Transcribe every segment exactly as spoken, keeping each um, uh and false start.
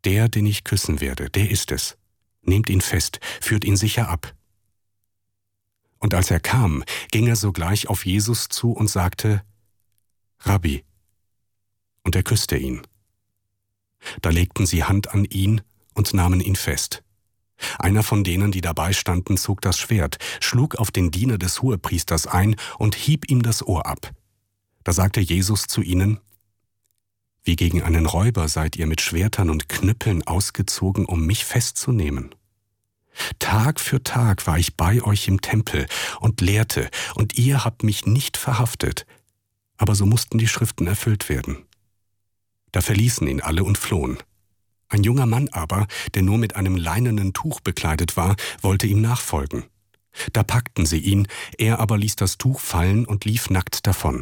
Der, den ich küssen werde, der ist es. Nehmt ihn fest, führt ihn sicher ab. Und als er kam, ging er sogleich auf Jesus zu und sagte, Rabbi, und er küsste ihn. Da legten sie Hand an ihn und nahmen ihn fest. Einer von denen, die dabei standen, zog das Schwert, schlug auf den Diener des Hohepriesters ein und hieb ihm das Ohr ab. Da sagte Jesus zu ihnen, wie gegen einen Räuber seid ihr mit Schwertern und Knüppeln ausgezogen, um mich festzunehmen. Tag für Tag war ich bei euch im Tempel und lehrte, und ihr habt mich nicht verhaftet. Aber so mussten die Schriften erfüllt werden. Da verließen ihn alle und flohen. Ein junger Mann aber, der nur mit einem leinenen Tuch bekleidet war, wollte ihm nachfolgen. Da packten sie ihn, er aber ließ das Tuch fallen und lief nackt davon.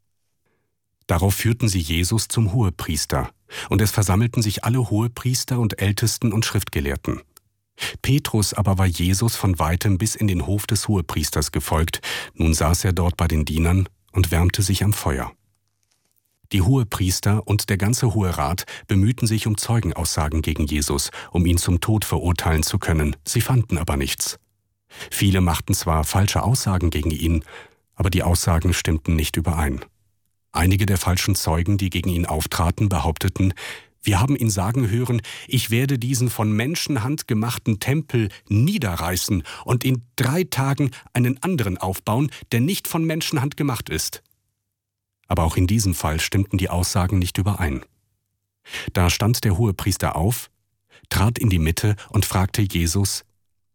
Darauf führten sie Jesus zum Hohepriester, und es versammelten sich alle Hohepriester und Ältesten und Schriftgelehrten. Petrus aber war Jesus von weitem bis in den Hof des Hohepriesters gefolgt, nun saß er dort bei den Dienern und wärmte sich am Feuer. Die Hohepriester und der ganze Hohe Rat bemühten sich um Zeugenaussagen gegen Jesus, um ihn zum Tod verurteilen zu können, sie fanden aber nichts. Viele machten zwar falsche Aussagen gegen ihn, aber die Aussagen stimmten nicht überein. Einige der falschen Zeugen, die gegen ihn auftraten, behaupteten, wir haben ihn sagen hören, ich werde diesen von Menschenhand gemachten Tempel niederreißen und in drei Tagen einen anderen aufbauen, der nicht von Menschenhand gemacht ist. Aber auch in diesem Fall stimmten die Aussagen nicht überein. Da stand der Hohepriester auf, trat in die Mitte und fragte Jesus,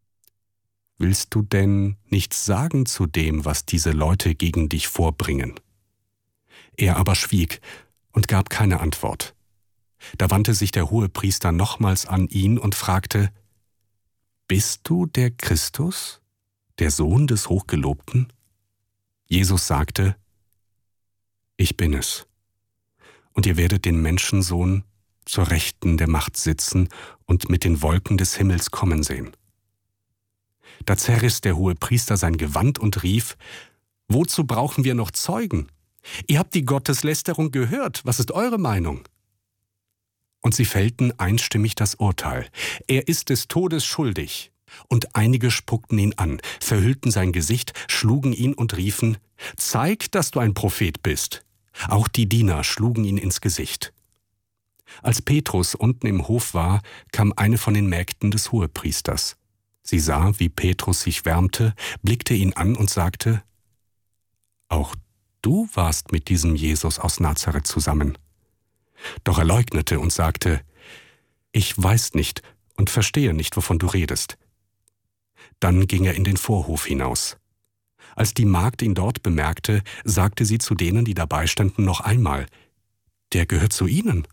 willst du denn nichts sagen zu dem, was diese Leute gegen dich vorbringen? Er aber schwieg und gab keine Antwort. Da wandte sich der Hohepriester nochmals an ihn und fragte, bist du der Christus, der Sohn des Hochgelobten? Jesus sagte, ich bin es. Und ihr werdet den Menschensohn zur Rechten der Macht sitzen und mit den Wolken des Himmels kommen sehen. Da zerriss der Hohepriester sein Gewand und rief, wozu brauchen wir noch Zeugen? Ihr habt die Gotteslästerung gehört, was ist eure Meinung? Und sie fällten einstimmig das Urteil. Er ist des Todes schuldig. Und einige spuckten ihn an, verhüllten sein Gesicht, schlugen ihn und riefen, zeig, dass du ein Prophet bist. Auch die Diener schlugen ihn ins Gesicht. Als Petrus unten im Hof war, kam eine von den Mägden des Hohepriesters. Sie sah, wie Petrus sich wärmte, blickte ihn an und sagte, auch du warst mit diesem Jesus aus Nazareth zusammen. Doch er leugnete und sagte, ich weiß nicht und verstehe nicht, wovon du redest. Dann ging er in den Vorhof hinaus. Als die Magd ihn dort bemerkte, sagte sie zu denen, die dabei standen, noch einmal, der gehört zu ihnen.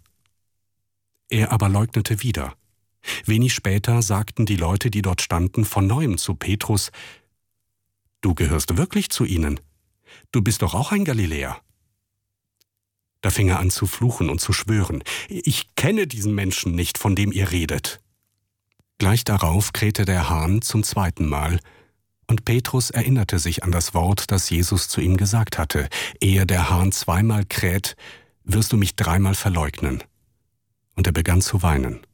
Er aber leugnete wieder. Wenig später sagten die Leute, die dort standen, von neuem zu Petrus, du gehörst wirklich zu ihnen. Du bist doch auch ein Galiläer. Da fing er an zu fluchen und zu schwören, ich kenne diesen Menschen nicht, von dem ihr redet. Gleich darauf krähte der Hahn zum zweiten Mal, und Petrus erinnerte sich an das Wort, das Jesus zu ihm gesagt hatte, ehe der Hahn zweimal kräht, wirst du mich dreimal verleugnen. Und er begann zu weinen.